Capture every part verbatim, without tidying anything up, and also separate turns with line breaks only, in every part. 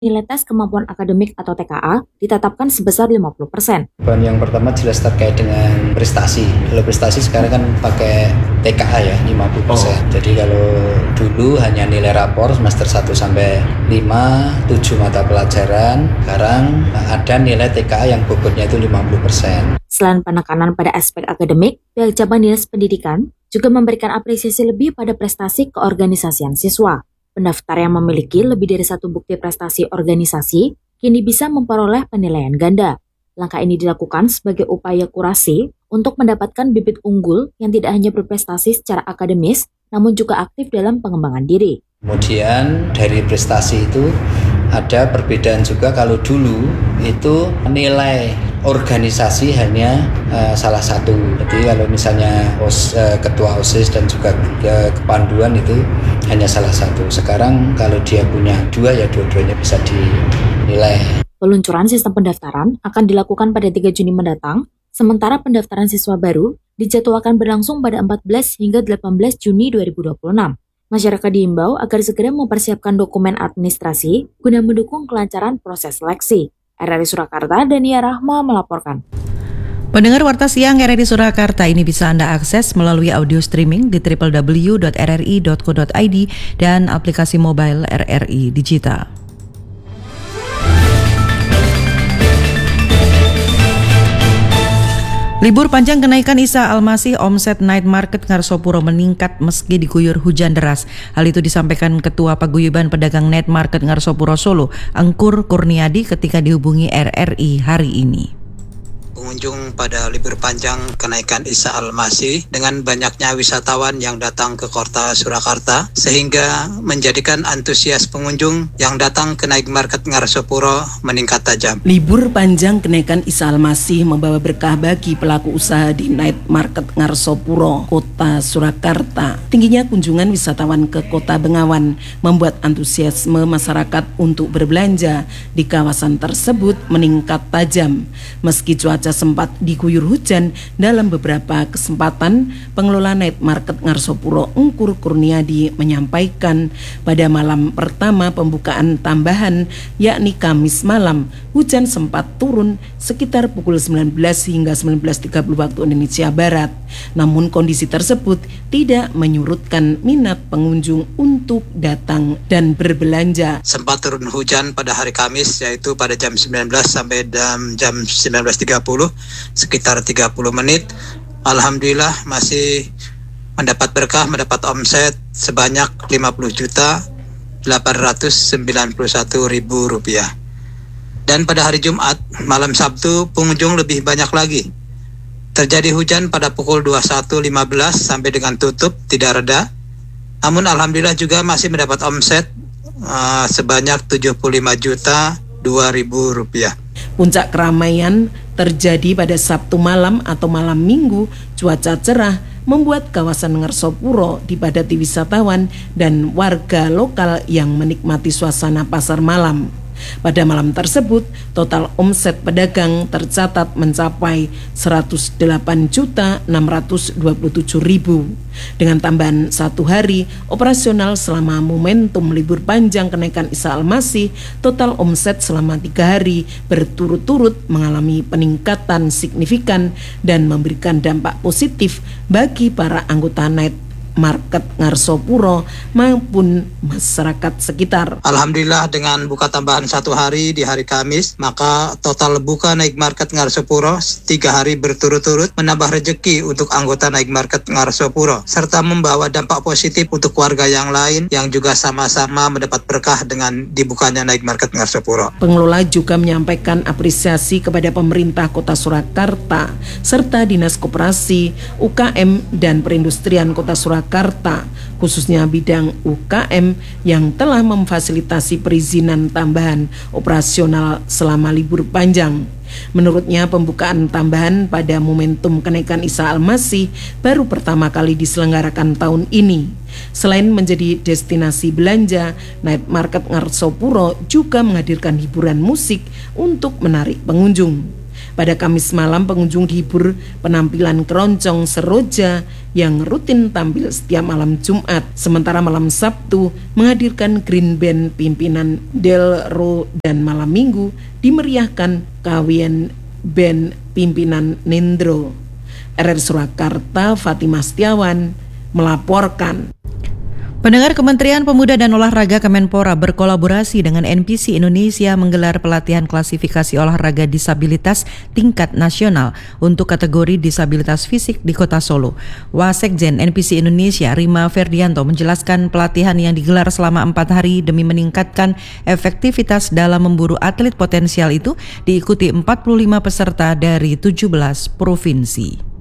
nilai tes kemampuan akademik atau T K A ditetapkan sebesar lima puluh persen.
Perubahan yang pertama jelas terkait dengan prestasi. Kalau prestasi sekarang kan pakai T K A ya lima puluh persen. Oh. Jadi kalau dulu hanya nilai rapor semester satu sampai lima, tujuh mata pelajaran, sekarang ada nilai T K A yang bobotnya itu lima puluh persen.
Selain penekanan pada aspek akademik, pihak cabang dinas pendidikan juga memberikan apresiasi lebih pada prestasi keorganisasian siswa. Pendaftar yang memiliki lebih dari satu bukti prestasi organisasi kini bisa memperoleh penilaian ganda. Langkah ini dilakukan sebagai upaya kurasi untuk mendapatkan bibit unggul yang tidak hanya berprestasi secara akademis, namun juga aktif dalam pengembangan diri.
Kemudian dari prestasi itu ada perbedaan juga. Kalau dulu itu nilai organisasi hanya uh, salah satu. Jadi kalau misalnya os, uh, ketua OSIS dan juga uh, kepanduan itu hanya salah satu. Sekarang kalau dia punya dua ya dua-duanya bisa dinilai.
Peluncuran sistem pendaftaran akan dilakukan pada tiga Juni mendatang, sementara pendaftaran siswa baru dijadwalkan berlangsung pada empat belas hingga delapan belas Juni dua ribu dua puluh enam. Masyarakat diimbau agar segera mempersiapkan dokumen administrasi guna mendukung kelancaran proses seleksi. R R I Surakarta, Dania Rahma melaporkan.
Pendengar Warta Siang R R I Surakarta ini bisa Anda akses melalui audio streaming di w w w dot r r i dot co dot i d dan aplikasi mobile R R I Digital. Libur panjang kenaikan Isa Al-Masih, omset night market Ngarsopuro meningkat meski diguyur hujan deras. Hal itu disampaikan Ketua Paguyuban Pedagang Night Market Ngarsopuro Solo, Angkur Kurniadi ketika dihubungi R R I hari ini.
Pengunjung pada libur panjang kenaikan Isa Al-Masih dengan banyaknya wisatawan yang datang ke kota Surakarta sehingga menjadikan antusias pengunjung yang datang ke Night Market Ngarsopuro meningkat tajam.
Libur panjang kenaikan Isa Al-Masih membawa berkah bagi pelaku usaha di Night Market Ngarsopuro, kota Surakarta. Tingginya kunjungan wisatawan ke kota Bengawan membuat antusiasme masyarakat untuk berbelanja di kawasan tersebut meningkat tajam. Meski cuaca sempat diguyur hujan, dalam beberapa kesempatan pengelola Night Market Ngarsopuro Angkur Kurniadi menyampaikan pada malam pertama pembukaan tambahan yakni Kamis malam hujan sempat turun sekitar pukul sembilan belas hingga sembilan belas tiga puluh waktu Indonesia Barat. Namun kondisi tersebut tidak menyurutkan minat pengunjung untuk datang dan berbelanja.
Sempat turun hujan pada hari Kamis yaitu pada jam sembilan belas sampai jam sembilan belas tiga puluh sekitar tiga puluh menit. Alhamdulillah masih mendapat berkah, mendapat omset sebanyak lima puluh juta delapan ratus sembilan puluh satu ribu rupiah. Dan pada hari Jumat, malam Sabtu, pengunjung lebih banyak lagi. Terjadi hujan pada pukul dua puluh satu lima belas sampai dengan tutup, tidak reda. Namun alhamdulillah juga masih mendapat omset uh, sebanyak tujuh puluh lima juta dua ribu rupiah.
Puncak keramaian terjadi pada Sabtu malam atau malam Minggu. Cuaca cerah membuat kawasan Ngarsopuro dipadati wisatawan dan warga lokal yang menikmati suasana pasar malam. Pada malam tersebut, total omset pedagang tercatat mencapai seratus delapan juta enam ratus dua puluh tujuh ribu. Dengan tambahan satu hari operasional selama momentum libur panjang kenaikan Isa Al-Masih, total omset selama tiga hari berturut-turut mengalami peningkatan signifikan dan memberikan dampak positif bagi para anggota Night Market Ngarsopuro maupun masyarakat sekitar.
Alhamdulillah dengan buka tambahan satu hari di hari Kamis, maka total buka Night Market Ngarsopuro tiga hari berturut-turut menambah rezeki untuk anggota Night Market Ngarsopuro serta membawa dampak positif untuk warga yang lain yang juga sama-sama mendapat berkah dengan dibukanya Night Market Ngarsopuro.
Pengelola juga menyampaikan apresiasi kepada pemerintah Kota Surakarta serta Dinas Koperasi, U K M dan Perindustrian Kota Surakarta Jakarta, khususnya bidang U K M yang telah memfasilitasi perizinan tambahan operasional selama libur panjang. Menurutnya pembukaan tambahan pada momentum kenaikan Isa Al-Masih baru pertama kali diselenggarakan tahun ini. Selain menjadi destinasi belanja, Night Market Ngarsopuro juga menghadirkan hiburan musik untuk menarik pengunjung. Pada Kamis malam, pengunjung dihibur penampilan keroncong Seroja yang rutin tampil setiap malam Jumat. Sementara malam Sabtu menghadirkan Green Band pimpinan Delro dan malam Minggu dimeriahkan Kawian Band pimpinan Nendro. R R Surakarta, Fatimah Setiawan melaporkan.
Pendengar, Kementerian Pemuda dan Olahraga Kemenpora berkolaborasi dengan N P C Indonesia menggelar pelatihan klasifikasi olahraga disabilitas tingkat nasional untuk kategori disabilitas fisik di Kota Solo. Wasekjen N P C Indonesia Rima Ferdianto menjelaskan pelatihan yang digelar selama empat hari demi meningkatkan efektivitas dalam memburu atlet potensial itu diikuti empat puluh lima peserta dari tujuh belas provinsi.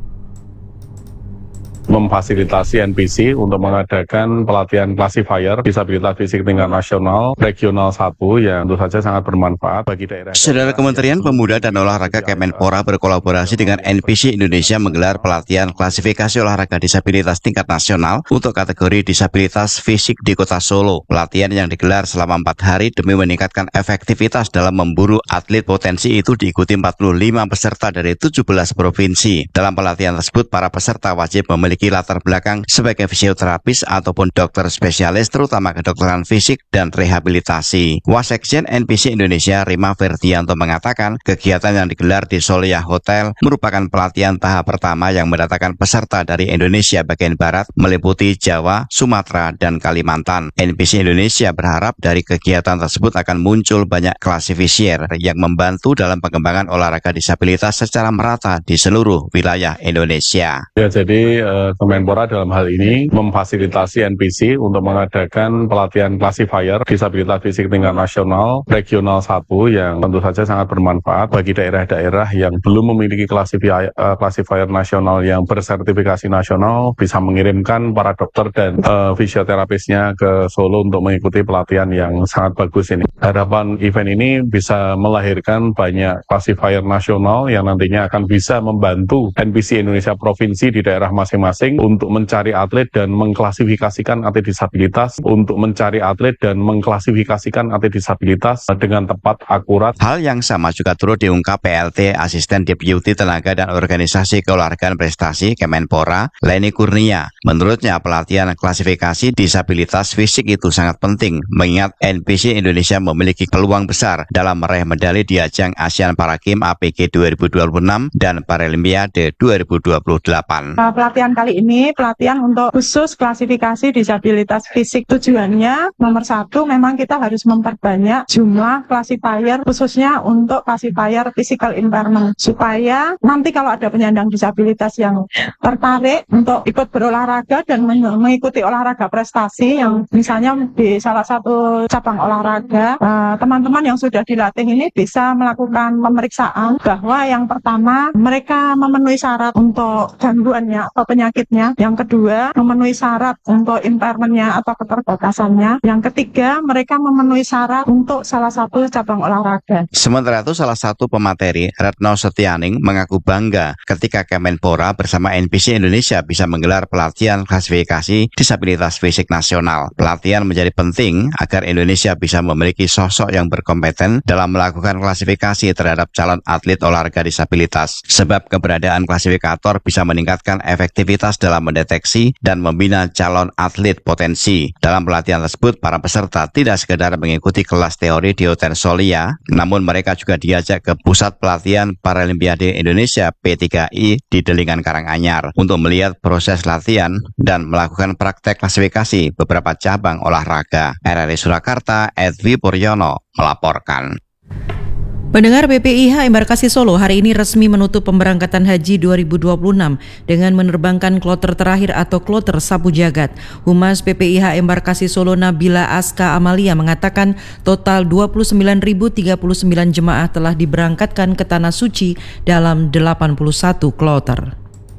Memfasilitasi N P C untuk mengadakan pelatihan classifier disabilitas fisik tingkat nasional regional satu yang tentu saja sangat bermanfaat bagi daerah.
Saudara, Kementerian Pemuda dan Olahraga Kemenpora berkolaborasi dengan N P C Indonesia menggelar pelatihan klasifikasi olahraga disabilitas tingkat nasional untuk kategori disabilitas fisik di Kota Solo. Pelatihan yang digelar selama empat hari demi meningkatkan efektivitas dalam memburu atlet potensi itu diikuti empat puluh lima peserta dari tujuh belas provinsi. Dalam pelatihan tersebut, para peserta wajib memiliki latar belakang sebagai fisioterapis ataupun dokter spesialis terutama kedokteran fisik dan rehabilitasi. Wasekjen N P C Indonesia Rima Ferdianto mengatakan kegiatan yang digelar di Solia Hotel merupakan pelatihan tahap pertama yang mendatangkan peserta dari Indonesia bagian barat meliputi Jawa, Sumatera, dan Kalimantan. N P C Indonesia berharap dari kegiatan tersebut akan muncul banyak klasifisier yang membantu dalam pengembangan olahraga disabilitas secara merata di seluruh wilayah Indonesia.
Ya, jadi uh... Kemenpora dalam hal ini memfasilitasi N P C untuk mengadakan pelatihan classifier disabilitas fisik tingkat nasional regional satu yang tentu saja sangat bermanfaat bagi daerah-daerah yang belum memiliki classifier, uh, classifier nasional yang bersertifikasi nasional, bisa mengirimkan para dokter dan uh, fisioterapisnya ke Solo untuk mengikuti pelatihan yang sangat bagus ini. Harapan event ini bisa melahirkan banyak classifier nasional yang nantinya akan bisa membantu N P C Indonesia provinsi di daerah masing-masing untuk mencari atlet dan mengklasifikasikan atlet disabilitas, untuk mencari atlet dan mengklasifikasikan atlet disabilitas dengan tepat, akurat.
Hal yang sama juga turut diungkap P L T Asisten Deputi Tenaga dan Organisasi Keolahragaan Prestasi Kemenpora, Leni Kurnia. Menurutnya pelatihan klasifikasi disabilitas fisik itu sangat penting, mengingat N P C Indonesia memiliki peluang besar dalam meraih medali di ajang ASEAN Para Games A P G dua ribu dua puluh enam dan Paralimpiade dua ribu dua puluh delapan.
Pelatihan kali ini pelatihan untuk khusus klasifikasi disabilitas fisik. Tujuannya nomor satu, memang kita harus memperbanyak jumlah classifier khususnya untuk classifier physical impairment, supaya nanti kalau ada penyandang disabilitas yang tertarik untuk ikut berolahraga dan mengikuti olahraga prestasi yang misalnya di salah satu cabang olahraga, teman-teman yang sudah dilatih ini bisa melakukan pemeriksaan bahwa yang pertama mereka memenuhi syarat untuk gangguannya atau penyakitnya, yang kedua memenuhi syarat untuk impairmentnya atau keterbatasannya, yang ketiga mereka memenuhi syarat untuk salah satu cabang olahraga.
Sementara itu salah satu pemateri, Retno Setianing, mengaku bangga ketika Kemenpora bersama N P C Indonesia bisa menggelar pelatihan klasifikasi disabilitas fisik nasional. Pelatihan menjadi penting agar Indonesia bisa memiliki sosok yang berkompeten dalam melakukan klasifikasi terhadap calon atlet olahraga disabilitas, sebab keberadaan klasifikator bisa meningkatkan efektivitas dalam mendeteksi dan membina calon atlet potensi. Dalam pelatihan tersebut, para peserta tidak sekedar mengikuti kelas teori di Hotel Solia, namun mereka juga diajak ke Pusat Pelatihan Paralimpiade Indonesia P tiga I di Delingan Karanganyar untuk melihat proses latihan dan melakukan praktek klasifikasi beberapa cabang olahraga. R R I Surakarta, Edwi Puryono melaporkan.
Pendengar, B P I H Embarkasi Solo hari ini resmi menutup pemberangkatan haji dua ribu dua puluh enam dengan menerbangkan kloter terakhir atau kloter Sapu Jagat. Humas B P I H Embarkasi Solo Nabila Aska Amalia mengatakan total dua puluh sembilan ribu tiga puluh sembilan jemaah telah diberangkatkan ke Tanah Suci dalam delapan puluh satu kloter.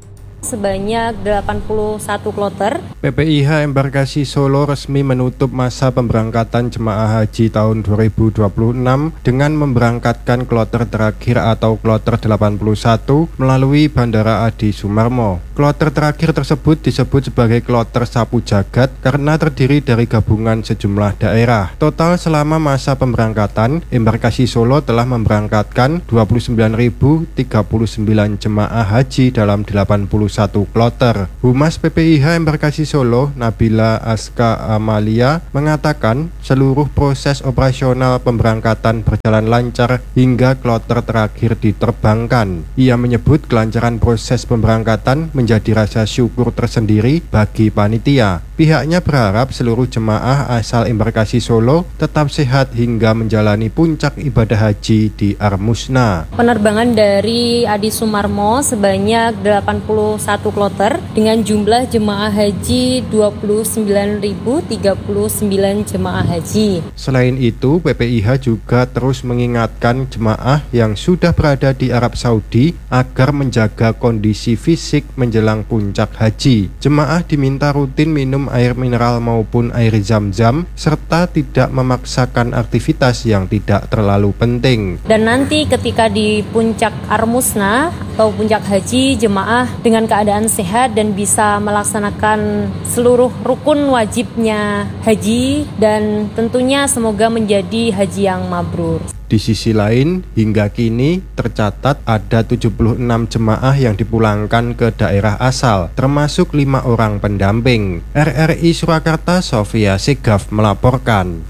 Sebanyak delapan puluh satu kloter.
B P I H Embarkasi Solo resmi menutup masa pemberangkatan jemaah haji tahun dua ribu dua puluh enam dengan memberangkatkan kloter terakhir atau kloter delapan puluh satu melalui Bandara Adi Sumarmo. Kloter terakhir tersebut disebut sebagai kloter sapu jagat karena terdiri dari gabungan sejumlah daerah. Total selama masa pemberangkatan, embarkasi Solo telah memberangkatkan dua puluh sembilan ribu tiga puluh sembilan jemaah haji dalam delapan puluh satu kloter. Humas P P I H Embarkasi Solo, Nabila Aska Amalia, mengatakan seluruh proses operasional pemberangkatan berjalan lancar hingga kloter terakhir diterbangkan. Ia menyebut kelancaran proses pemberangkatan menjadi rasa syukur tersendiri bagi panitia. Pihaknya berharap seluruh jemaah asal embarkasi Solo tetap sehat hingga menjalani puncak ibadah haji di Armusna.
Penerbangan dari Adi Sumarmo sebanyak delapan puluh satu kloter dengan jumlah jemaah haji dua puluh sembilan ribu tiga puluh sembilan jemaah haji.
Selain itu, P P I H juga terus mengingatkan jemaah yang sudah berada di Arab Saudi agar menjaga kondisi fisik menjelang puncak haji. Jemaah diminta rutin minum air mineral maupun air zam-zam serta tidak memaksakan aktivitas yang tidak terlalu penting.
Dan nanti ketika di puncak Armusna atau puncak haji, jemaah dengan keadaan sehat dan bisa melaksanakan seluruh rukun wajibnya haji dan tentunya semoga menjadi haji yang mabrur.
Di sisi lain, hingga kini tercatat ada tujuh puluh enam jemaah yang dipulangkan ke daerah asal, termasuk lima orang pendamping. R R I Surakarta, Sofia Segaf melaporkan.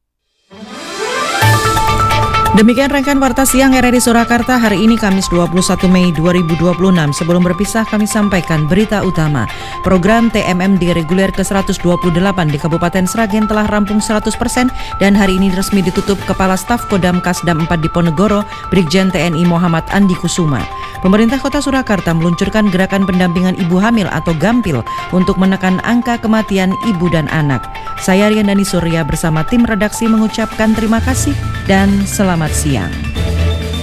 Demikian rangkaian Warta Siang R R I Surakarta hari ini Kamis dua puluh satu Mei dua ribu dua puluh enam. Sebelum berpisah kami sampaikan berita utama. Program T M M D reguler ke seratus dua puluh delapan di Kabupaten Sragen telah rampung seratus persen dan hari ini resmi ditutup Kepala Staf Kodam Kasdam empat Diponegoro, Brigjen T N I Muhammad Andi Kusuma. Pemerintah Kota Surakarta meluncurkan gerakan pendampingan ibu hamil atau Gampil untuk menekan angka kematian ibu dan anak. Saya Rian Dani Surya bersama tim redaksi mengucapkan terima kasih dan selamat siang.